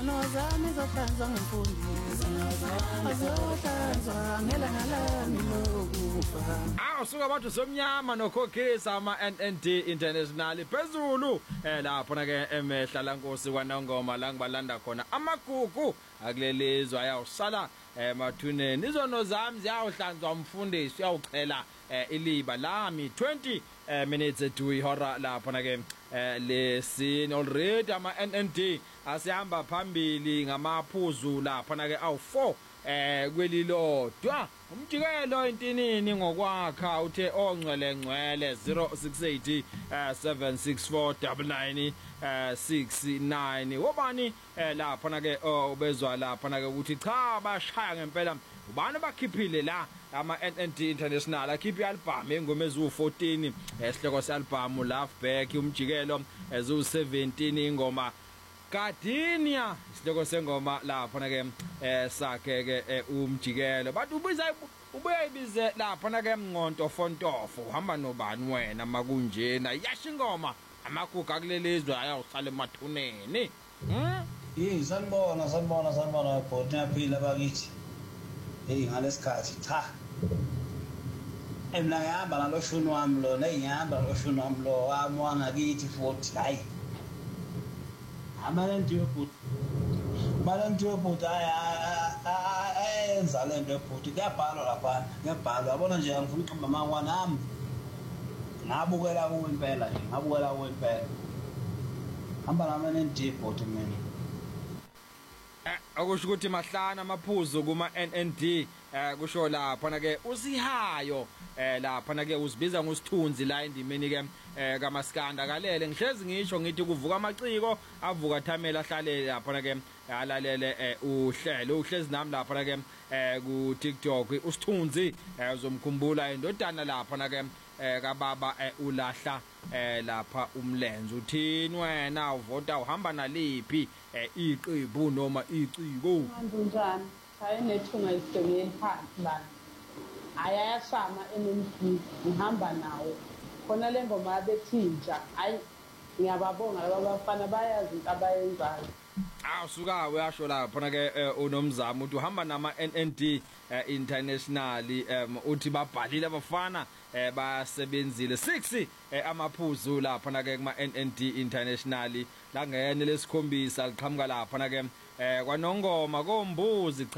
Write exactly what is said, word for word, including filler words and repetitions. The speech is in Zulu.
izono zami zohlanzwa ngumfundisi azohlanzwa ngelanga lami lokufa. Awusuka abantu somnyama nokhokhisa ama N N D International phezulu eh lapho na ke emehlala Nkosi kwaNongoma la ngibalanda khona amagugu akulelizwe ayawusala emathuneni izono zami ziyawuhlanzwa umfundisi uyawuchela iliba lami twenty minutes to ihora lapho na ke lesine already ama N N D asihamba phambili ngamaphuzu lapho na ke awu four eh kwelilodwa umjikelo intinini ngokwakha uthe ongcwele ngcwele zero six eight seven six four nine nine six nine wobani lapha na ke ubezwa lapha na ke ukuthi cha bashaya ngempela ubani bakhiphile la ama N N D International akhiphi album engoma ezu fourteen esihloko sealbum Love Back umjikelo ezu seventeen ingoma Gardenia isihloko sengoma lapha na ke sakhe ke umjikelo bathi ubiza ubuye ibize lapha na ke Mnqonto Fontofo uhamba nobani wena makunjena yasho ingoma amagugu akulelizwe ayawusala emathuneni hm hey sanibona sanibona sanibona bhoti yaphila bakithi hey ngalesikhathi cha emna ngihamba ngaloshuni wami lo nengihamba ngaloshuni wami lo wami wangakithi futhi hayi amala ndiyo bhuti mala ndiyo bhuti ayenza lento ebhuti kuyabhalwa lapha ngiyabhalwa yabona nje angifuna uqamba mangwa nami ngabukela kuwe impela nje ngabukela kuwe impela hamba nami nendi bhuti mina akusho ukuthi mahlana amaphuzu kuma N N D kusho lapha na ke usihayo lapha na ke uzibiza ngosithunzi la endimeni ke kaMaskanda kalele ngihlezi ngisho ngithi kuvuka amaciko avuka Thamela ahlale lapha na ke alalele uhlelo uhlezi nami lapha na ke ku TikTok usithunzi uzomkhumbula indodana lapha na ke kababa ulahla lapha umlenze uthini wena uvota uhamba naliphi iqembu noma iciko kanjani hayi nethunga isibekeni phansi la ayayashama N N D ngihamba nawo khona le ngoma yabethinja hayi ngiyababonga laba bafana bayazi into abayenzayo awusuka uyasho lapha na ke unomzamo uthi uhamba nama N N D International uthi babhalile abafana basebenzile six amaphuzu lapha na ke kuma N N D International la ngene lesikhombisa liqhamuka lapha na ke kwaNongoma kombuzi